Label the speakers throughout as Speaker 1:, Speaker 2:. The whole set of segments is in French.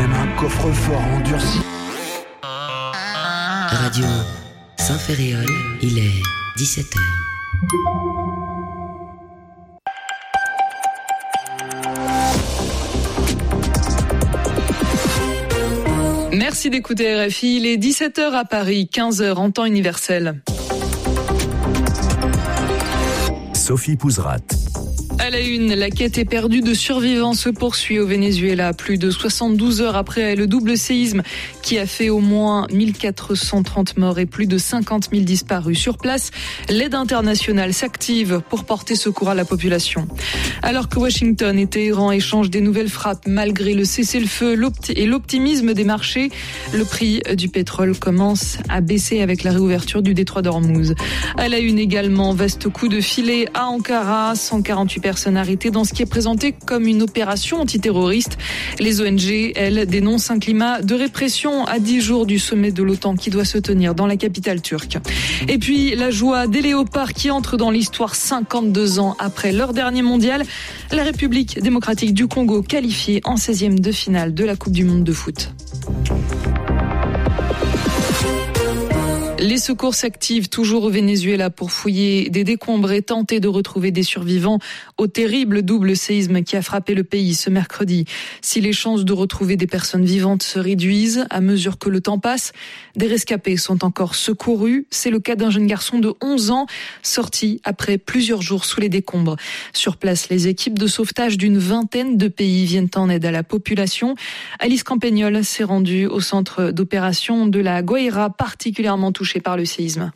Speaker 1: même un coffre-fort endurci.
Speaker 2: Radio Saint-Ferréol, il est 17h.
Speaker 3: Merci d'écouter RFI, il est 17h à Paris, 15h en temps universel.
Speaker 4: Sophie Pouzrat.
Speaker 3: À la une, la quête éperdue de survivants se poursuit au Venezuela. Plus de 72 heures après le double séisme qui a fait au moins 1430 morts et plus de 50 000 disparus. Sur place, l'aide internationale s'active pour porter secours à la population. Alors que Washington et Téhéran échangent des nouvelles frappes malgré le cessez-le-feu et l'optimisme des marchés, le prix du pétrole commence à baisser avec la réouverture du détroit d'Ormuz. À la une également, vaste coup de filet à Ankara, 148 personnes arrêtées dans ce qui est présenté comme une opération antiterroriste. Les ONG, elles, dénoncent un climat de répression à 10 jours du sommet de l'OTAN qui doit se tenir dans la capitale turque. Et puis, la joie des léopards qui entrent dans l'histoire 52 ans après leur dernier mondial. La République démocratique du Congo qualifiée en 16e de finale de la Coupe du monde de foot. Les secours s'activent toujours au Venezuela pour fouiller des décombres et tenter de retrouver des survivants au terrible double séisme qui a frappé le pays ce mercredi. Si les chances de retrouver des personnes vivantes se réduisent à mesure que le temps passe, des rescapés sont encore secourus. C'est le cas d'un jeune garçon de 11 ans sorti après plusieurs jours sous les décombres. Sur place, les équipes de sauvetage d'une vingtaine de pays viennent en aide à la population. Alice Campagnol s'est rendue au centre d'opération de la Guaira, particulièrement touchée par le séisme.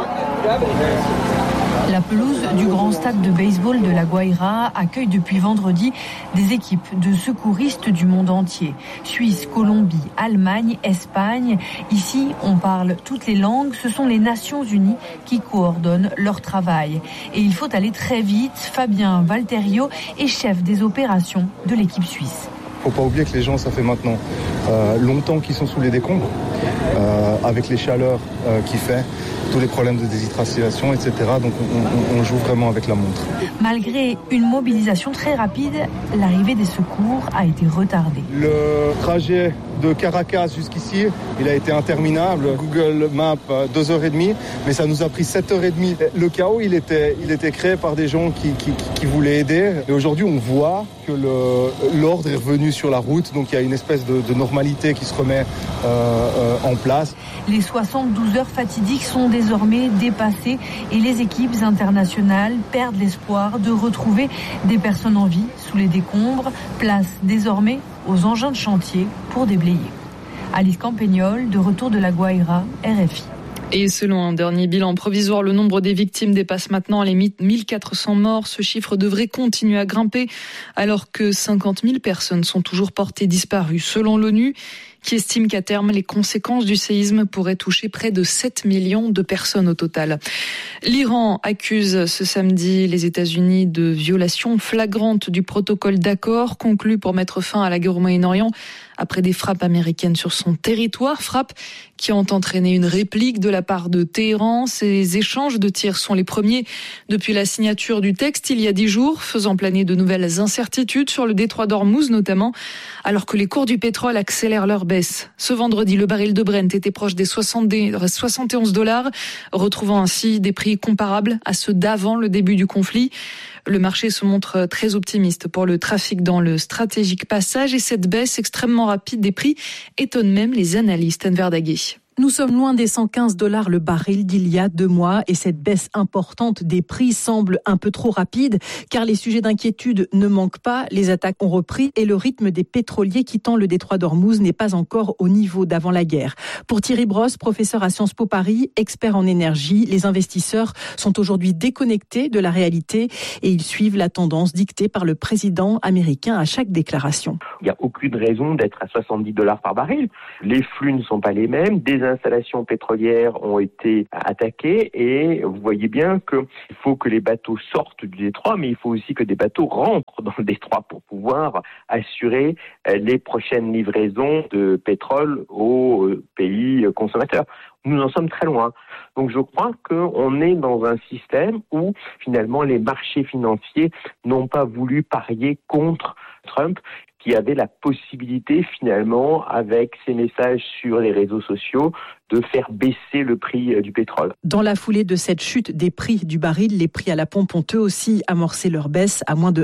Speaker 5: La pelouse du grand stade de baseball de la Guaira accueille depuis vendredi des équipes de secouristes du monde entier. Suisse, Colombie, Allemagne, Espagne. Ici, on parle toutes les langues. Ce sont les Nations Unies qui coordonnent leur travail. Et il faut aller très vite. Fabien Valterio est chef des opérations de l'équipe suisse.
Speaker 6: Il ne faut pas oublier que les gens, ça fait maintenant longtemps qu'ils sont sous les décombres, avec les chaleurs qu'il fait, tous les problèmes de déshydratation, etc. Donc on joue vraiment avec la montre.
Speaker 5: Malgré une mobilisation très rapide, l'arrivée des secours a été retardée.
Speaker 6: Le trajet de Caracas jusqu'ici, il a été interminable. Google Maps, 2h30, mais ça nous a pris 7h30. Le chaos, il était créé par des gens qui voulaient aider. Et aujourd'hui, on voit que l'ordre est revenu sur la route, donc il y a une espèce de normalité qui se remet en place.
Speaker 5: Les 72 heures fatidiques sont désormais dépassées et les équipes internationales perdent l'espoir de retrouver des personnes en vie sous les décombres. Place désormais aux engins de chantier pour déblayer. Alice Campagnol, de retour de la Guaira, RFI.
Speaker 3: Et selon un dernier bilan provisoire, le nombre des victimes dépasse maintenant les 1400 morts. Ce chiffre devrait continuer à grimper alors que 50 000 personnes sont toujours portées disparues. Selon l'ONU, qui estime qu'à terme, les conséquences du séisme pourraient toucher près de 7 millions de personnes au total. L'Iran accuse ce samedi les États-Unis de violation flagrante du protocole d'accord conclu pour mettre fin à la guerre au Moyen-Orient après des frappes américaines sur son territoire, frappes qui ont entraîné une réplique de la part de Téhéran. Ces échanges de tirs sont les premiers depuis la signature du texte il y a 10 jours, faisant planer de nouvelles incertitudes sur le détroit d'Ormuz notamment, alors que les cours du pétrole accélèrent leur baisse. Ce vendredi, le baril de Brent était proche des $71, retrouvant ainsi des prix comparables à ceux d'avant le début du conflit. Le marché se montre très optimiste pour le trafic dans le stratégique passage et cette baisse extrêmement rapide des prix étonne même les analystes. Anne Verdaguet.
Speaker 7: Nous sommes loin des $115 le baril d'il y a 2 mois et cette baisse importante des prix semble un peu trop rapide car les sujets d'inquiétude ne manquent pas, les attaques ont repris et le rythme des pétroliers quittant le détroit d'Ormuz n'est pas encore au niveau d'avant la guerre. Pour Thierry Brosse, professeur à Sciences Po Paris, expert en énergie, les investisseurs sont aujourd'hui déconnectés de la réalité et ils suivent la tendance dictée par le président américain à chaque déclaration.
Speaker 8: Il n'y a aucune raison d'être à $70 par baril. Les flux ne sont pas les mêmes, des installations pétrolières ont été attaquées et vous voyez bien qu'il faut que les bateaux sortent du détroit, mais il faut aussi que des bateaux rentrent dans le détroit pour pouvoir assurer les prochaines livraisons de pétrole aux pays consommateurs. Nous en sommes très loin. Donc je crois qu'on est dans un système où finalement les marchés financiers n'ont pas voulu parier contre Trump qui avait la possibilité finalement, avec ses messages sur les réseaux sociaux, de faire baisser le prix du pétrole.
Speaker 7: Dans la foulée de cette chute des prix du baril, les prix à la pompe ont eux aussi amorcé leur baisse à moins de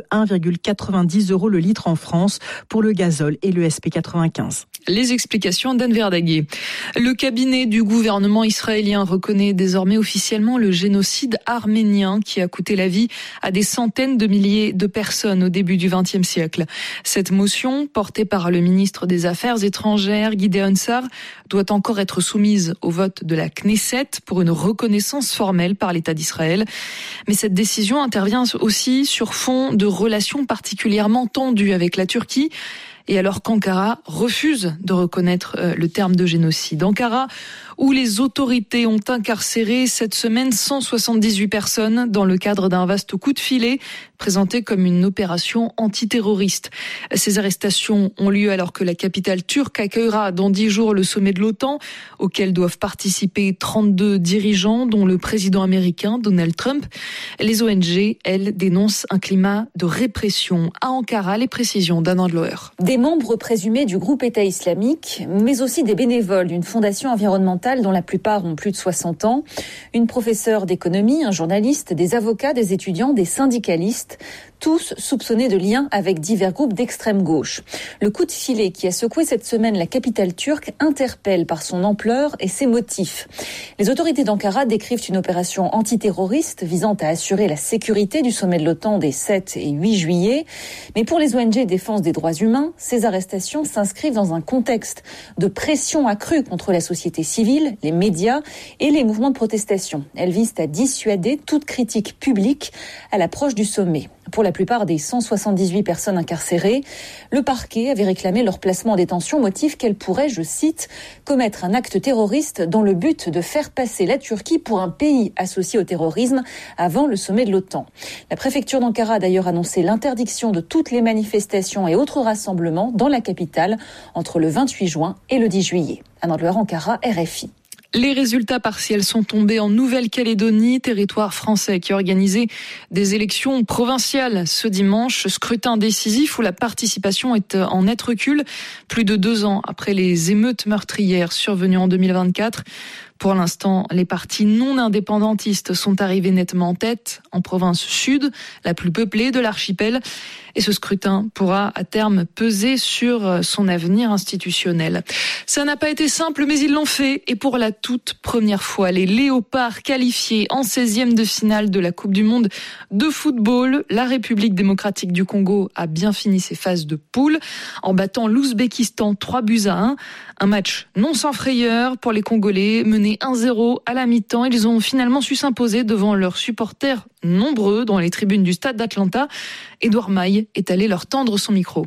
Speaker 7: 1,90 € le litre en France pour le gazole et le SP95.
Speaker 3: Les explications d'Anne Verdaguer. Le cabinet du gouvernement israélien reconnaît désormais officiellement le génocide arménien qui a coûté la vie à des centaines de milliers de personnes au début du XXe siècle. Cette motion, portée par le ministre des Affaires étrangères, Gideon Sa'ar, doit encore être soumise au vote de la Knesset pour une reconnaissance formelle par l'État d'Israël. Mais cette décision intervient aussi sur fond de relations particulièrement tendues avec la Turquie. Et alors qu'Ankara refuse de reconnaître le terme de génocide. Ankara, où les autorités ont incarcéré cette semaine 178 personnes dans le cadre d'un vaste coup de filet présenté comme une opération antiterroriste. Ces arrestations ont lieu alors que la capitale turque accueillera dans 10 jours le sommet de l'OTAN, auquel doivent participer 32 dirigeants, dont le président américain Donald Trump. Les ONG, elles, dénoncent un climat de répression. À Ankara, les précisions d'Anand Loher.
Speaker 9: Des membres présumés du groupe État islamique, mais aussi des bénévoles d'une fondation environnementale dont la plupart ont plus de 60 ans, une professeure d'économie, un journaliste, des avocats, des étudiants, des syndicalistes, tous soupçonnés de liens avec divers groupes d'extrême gauche. Le coup de filet qui a secoué cette semaine la capitale turque interpelle par son ampleur et ses motifs. Les autorités d'Ankara décrivent une opération antiterroriste visant à assurer la sécurité du sommet de l'OTAN des 7 et 8 juillet. Mais pour les ONG défense des droits humains, ces arrestations s'inscrivent dans un contexte de pression accrue contre la société civile, les médias et les mouvements de protestation. Elles visent à dissuader toute critique publique à l'approche du sommet. Pour la plupart des 178 personnes incarcérées, le parquet avait réclamé leur placement en détention, motif qu'elles pourraient, je cite, commettre un acte terroriste dans le but de faire passer la Turquie pour un pays associé au terrorisme avant le sommet de l'OTAN. La préfecture d'Ankara a d'ailleurs annoncé l'interdiction de toutes les manifestations et autres rassemblements dans la capitale entre le 28 juin et le 10 juillet. Anand Loher, Ankara, RFI.
Speaker 3: Les résultats partiels sont tombés en Nouvelle-Calédonie, territoire français qui a organisé des élections provinciales ce dimanche. Scrutin décisif où la participation est en net recul, plus de 2 ans après les émeutes meurtrières survenues en 2024. Pour l'instant, les partis non indépendantistes sont arrivés nettement en tête en province sud, la plus peuplée de l'archipel. Et ce scrutin pourra à terme peser sur son avenir institutionnel. Ça n'a pas été simple, mais ils l'ont fait. Et pour la toute première fois, les Léopards qualifiés en 16e de finale de la Coupe du Monde de football. La République démocratique du Congo a bien fini ses phases de poule en battant l'Ouzbékistan 3-1. Un match non sans frayeur pour les Congolais, menés 1-0 à la mi-temps. Ils ont finalement su s'imposer devant leurs supporters nombreux dans les tribunes du stade d'Atlanta. Édouard Maille est allé leur tendre son micro.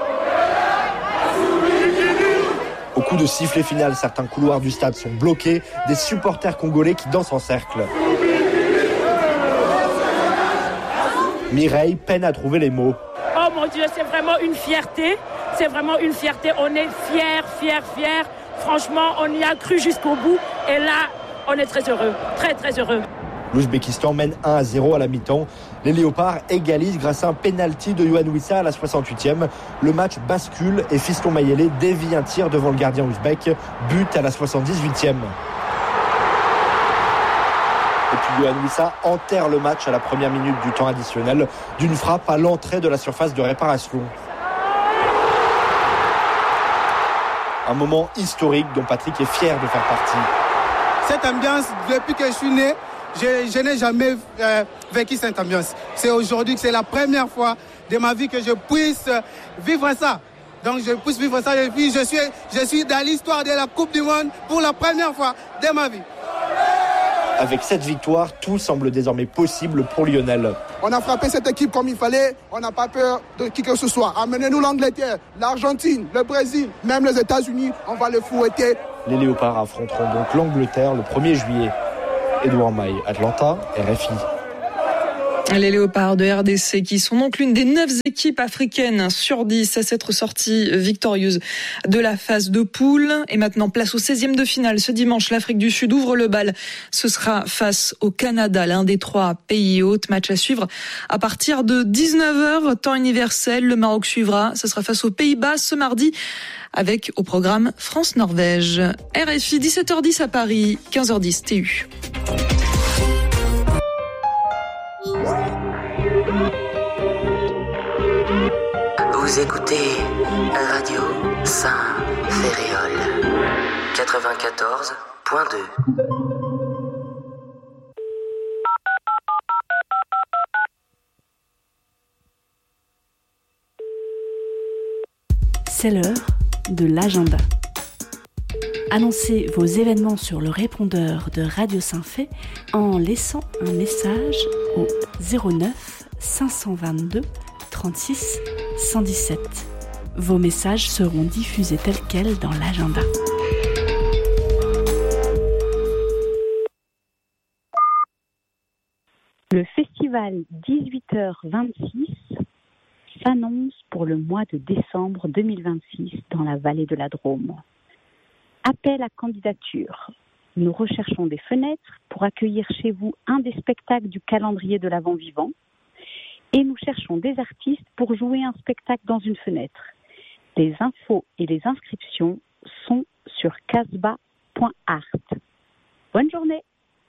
Speaker 1: Au coup de sifflet final, certains couloirs du stade sont bloqués, des supporters congolais qui dansent en cercle. Mireille peine à trouver les mots.
Speaker 10: Oh mon Dieu, c'est vraiment une fierté. C'est vraiment une fierté. On est fiers. Franchement, on y a cru jusqu'au bout. Et là, on est très heureux. Très heureux.
Speaker 1: L'Ouzbékistan mène 1-0 à la mi-temps. Les Léopards égalisent grâce à un pénalty de Yohan Wissa à la 68e. Le match bascule et Fiston Mayele dévie un tir devant le gardien ouzbek. But à la 78e. Et puis Yohan Wissa enterre le match à la première minute du temps additionnel d'une frappe à l'entrée de la surface de réparation. Un moment historique dont Patrick est fier de faire partie.
Speaker 11: Cette ambiance, depuis que je suis né, je n'ai jamais vécu cette ambiance. C'est aujourd'hui que c'est la première fois de ma vie que je puisse vivre ça. Donc je puisse vivre ça et puis je suis dans l'histoire de la Coupe du Monde pour la première fois de ma vie.
Speaker 1: Avec cette victoire, tout semble désormais possible pour Lionel.
Speaker 11: On a frappé cette équipe comme il fallait, on n'a pas peur de qui que ce soit. Amenez-nous l'Angleterre, l'Argentine, le Brésil, même les États-Unis, on va les fouetter.
Speaker 1: Les Léopards affronteront donc l'Angleterre le 1er juillet. Édouard Maille, Atlanta, RFI.
Speaker 3: Les Léopards de RDC qui sont donc l'une des 9 équipes africaines sur 10 à s'être sorties victorieuses de la phase de poule. Et maintenant, place au 16e de finale. Ce dimanche, l'Afrique du Sud ouvre le bal. Ce sera face au Canada, l'un des 3 pays hôtes. Match à suivre à partir de 19h, temps universel. Le Maroc suivra. Ce sera face aux Pays-Bas ce mardi avec au programme France-Norvège. RFI, 17h10 à Paris, 15h10 TU.
Speaker 2: Vous écoutez Radio Saint-Ferréol 94.2.
Speaker 12: C'est l'heure de l'agenda. Annoncez vos événements sur le répondeur de Radio Saint-Fé en laissant un message au 09 522 36 117. Vos messages seront diffusés tels quels dans l'agenda.
Speaker 13: Le festival 18h26 s'annonce pour le mois de décembre 2026 dans la vallée de la Drôme. Appel à candidature. Nous recherchons des fenêtres pour accueillir chez vous un des spectacles du calendrier de l'Avent vivant. Et nous cherchons des artistes pour jouer un spectacle dans une fenêtre. Les infos et les inscriptions sont sur casbah.art. Bonne journée.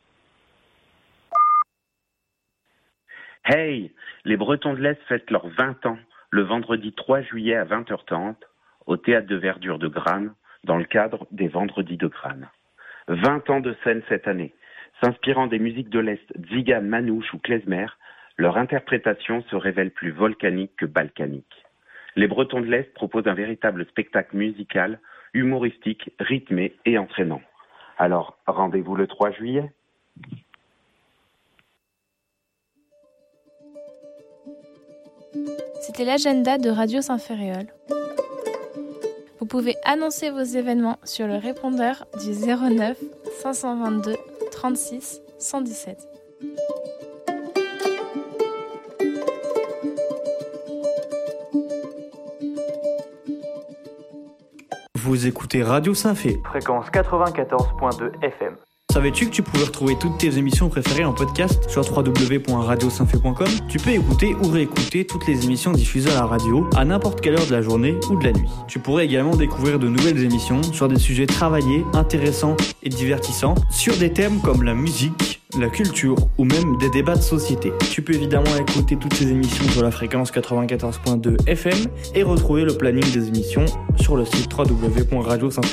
Speaker 14: Hey, les Bretons de l'Est fêtent leurs 20 ans le vendredi 3 juillet à 20h30 au Théâtre de Verdure de Grane dans le cadre des Vendredis de Grane. 20 ans de scène cette année. S'inspirant des musiques de l'Est, Tzigan, Manouche ou klezmer, leur interprétation se révèle plus volcanique que balkanique. Les Bretons de l'Est proposent un véritable spectacle musical, humoristique, rythmé et entraînant. Alors, rendez-vous le 3 juillet.
Speaker 15: C'était l'agenda de Radio Saint-Ferréol. Vous pouvez annoncer vos événements sur le répondeur du 09 522 36 117.
Speaker 16: Vous écoutez Radio Saint-Fé,
Speaker 17: fréquence 94.2 FM.
Speaker 16: Savais-tu que tu pouvais retrouver toutes tes émissions préférées en podcast sur www.radiosaintfé.com? Tu peux écouter ou réécouter toutes les émissions diffusées à la radio à n'importe quelle heure de la journée ou de la nuit. Tu pourrais également découvrir de nouvelles émissions sur des sujets travaillés, intéressants et divertissants sur des thèmes comme la musique, la culture ou même des débats de société. Tu peux évidemment écouter toutes ces émissions sur la fréquence 94.2 FM et retrouver le planning des émissions sur le site www.radiosaintfé.com.